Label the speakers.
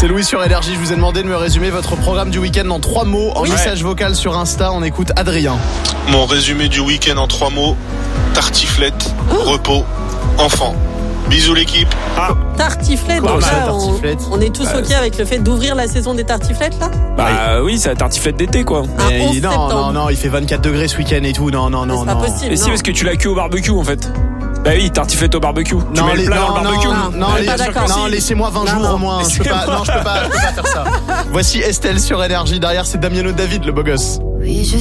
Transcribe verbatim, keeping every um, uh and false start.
Speaker 1: C'est Louis sur Énergie, je vous ai demandé de me résumer votre programme du week-end en trois mots en
Speaker 2: Oui.
Speaker 1: message vocal sur Insta. On écoute Adrien.
Speaker 3: Mon résumé du week-end en trois mots: tartiflette,
Speaker 2: Oh.
Speaker 3: repos, enfant. Bisous l'équipe.
Speaker 2: Tartiflette,
Speaker 1: Quoi,
Speaker 2: donc
Speaker 1: bah,
Speaker 2: là,
Speaker 1: tartiflette.
Speaker 2: on, on est tous
Speaker 4: Bah,
Speaker 2: ok avec le fait d'ouvrir la saison des tartiflettes là.
Speaker 4: Bah oui, c'est la tartiflette d'été quoi.
Speaker 2: Un
Speaker 1: Mais
Speaker 2: onze
Speaker 1: il- non,
Speaker 2: septembre.
Speaker 1: non, non, il fait vingt-quatre degrés ce week-end et tout. Non, non, non,
Speaker 2: C'est pas
Speaker 1: non.
Speaker 2: possible.
Speaker 4: Et si
Speaker 2: non.
Speaker 4: parce que tu l'as cuit au barbecue en fait. Bah oui, tartiflette au barbecue. Tu
Speaker 1: Non,
Speaker 4: mets
Speaker 1: les-
Speaker 4: le plat
Speaker 1: non,
Speaker 4: dans le barbecue.
Speaker 1: non, non,
Speaker 4: Bah,
Speaker 1: les-
Speaker 4: bien sûr que
Speaker 1: non,
Speaker 4: si.
Speaker 1: laissez-moi vingt
Speaker 2: Non,
Speaker 1: jours
Speaker 2: non.
Speaker 1: au moins. Je peux pas, non, je peux pas, je peux pas faire ça. Voici Estelle sur Énergie. Derrière, c'est Damiano David, le beau gosse.
Speaker 5: Oui, je